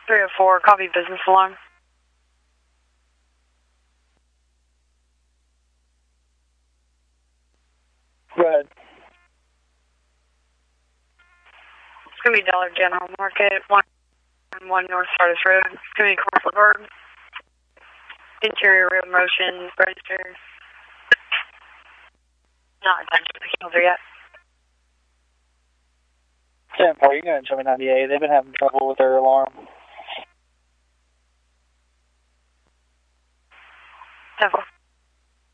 304, copy business alarm. Go ahead. It's going to be Dollar General Market, 1 North Sardis Road. It's going to be commercial verb. Interior rear motion register. Not attached to the calendar yet. 10-4, you can go ahead and show me 98. They've been having trouble with their alarm.